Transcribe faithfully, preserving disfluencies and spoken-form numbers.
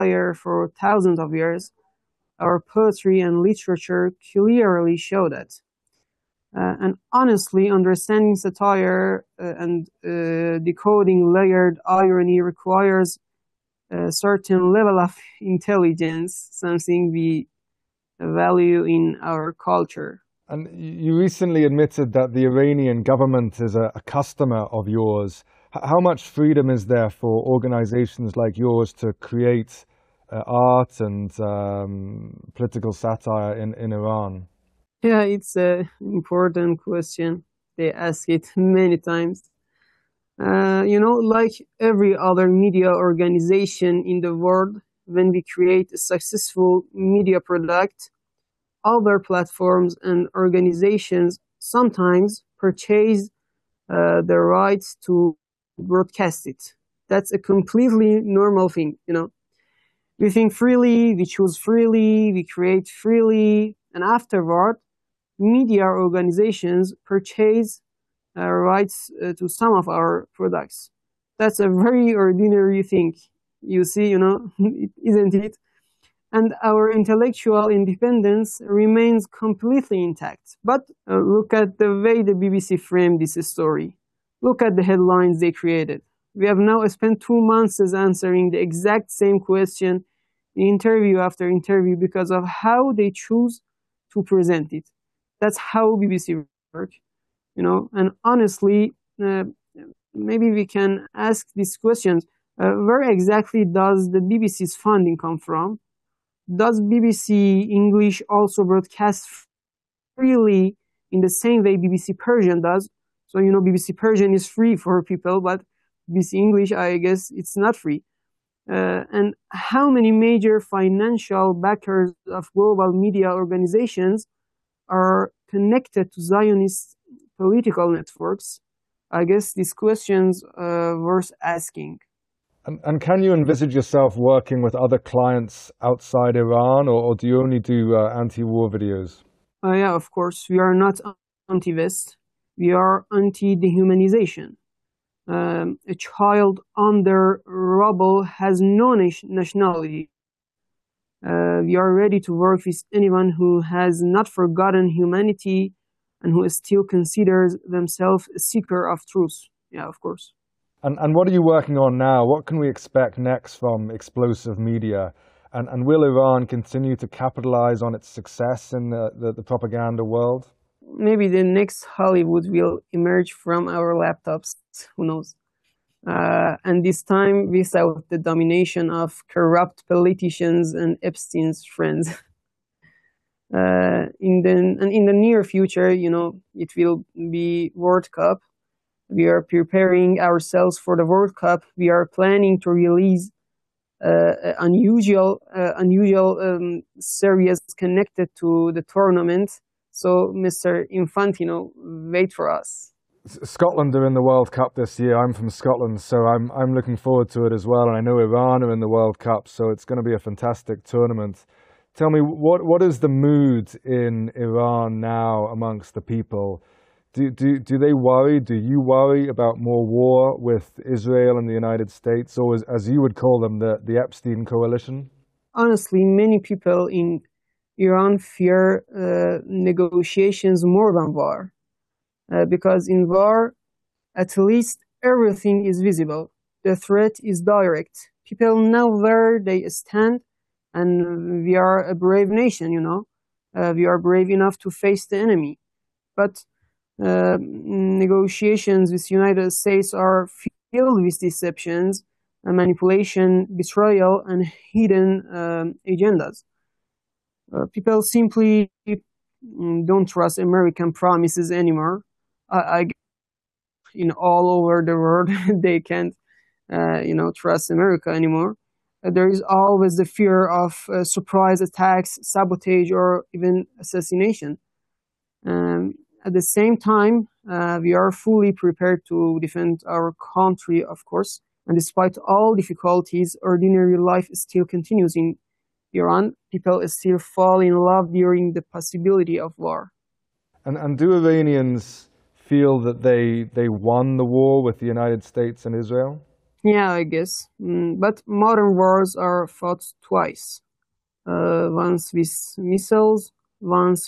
for thousands of years. Our poetry and literature clearly show that. Uh, and honestly, understanding satire uh, and uh, decoding layered irony requires a certain level of intelligence, something we value in our culture. And you recently admitted that the Iranian government is a, a customer of yours. H- how much freedom is there for organizations like yours to create uh, art and um, political satire in, in Iran? Yeah, it's an important question. They ask it many times. Uh, you know, like every other media organization in the world, when we create a successful media product, other platforms and organizations sometimes purchase uh, the rights to broadcast it. That's a completely normal thing, you know. We think freely, we choose freely, we create freely, and afterward, media organizations purchase uh, rights uh, to some of our products. That's a very ordinary thing. You see, you know, isn't it? And our intellectual independence remains completely intact. But uh, look at the way the B B C framed this story. Look at the headlines they created. We have now spent two months answering the exact same question, interview after interview, because of how they choose to present it. That's how B B C works, you know. And honestly, uh, maybe we can ask these questions: uh, where exactly does the B B C's funding come from? Does B B C English also broadcast freely in the same way B B C Persian does? So, you know, B B C Persian is free for people, but B B C English, I guess, it's not free. Uh, and how many major financial backers of global media organizations are connected to Zionist political networks? I guess these questions are worth asking. And, and can you envisage yourself working with other clients outside Iran, or, or do you only do uh, anti-war videos? Uh, yeah, of course. We are not anti-West. We are anti-dehumanization. Um, a child under rubble has no nationality. Uh, we are ready to work with anyone who has not forgotten humanity and who still considers themselves a seeker of truth. Yeah, of course. And, and what are you working on now? What can we expect next from Explosive Media? And, and will Iran continue to capitalize on its success in the, the, the propaganda world? Maybe the next Hollywood will emerge from our laptops. Who knows? Uh, and this time without the domination of corrupt politicians and Epstein's friends. uh, in the and in the near future, you know, it will be World Cup. We are preparing ourselves for the World Cup. We are planning to release uh, unusual, uh, unusual um, series connected to the tournament. So, Mister Infantino, wait for us. Scotland are in the World Cup this year. I'm from Scotland, so I'm I'm looking forward to it as well. And I know Iran are in the World Cup, so it's going to be a fantastic tournament. Tell me, what what is the mood in Iran now amongst the people? Do do do they worry? Do you worry about more war with Israel and the United States, or as, as you would call them, the the Epstein coalition? Honestly, many people in Iran fear uh, negotiations more than war. Uh, because in war, at least everything is visible. The threat is direct. People know where they stand, and we are a brave nation, you know. Uh, we are brave enough to face the enemy. But uh, negotiations with the United States are filled with deceptions, uh, manipulation, betrayal, and hidden um, agendas. Uh, people simply don't trust American promises anymore. I, in all over the world, they can't, uh, you know, trust America anymore. Uh, there is always the fear of uh, surprise attacks, sabotage, or even assassination. Um, at the same time, uh, we are fully prepared to defend our country, of course. And despite all difficulties, ordinary life still continues in Iran. People still fall in love during the possibility of war. And, and do Iranians feel that they they won the war with the United States and Israel? Yeah, I guess. Mm, but modern wars are fought twice. Uh, once with missiles, once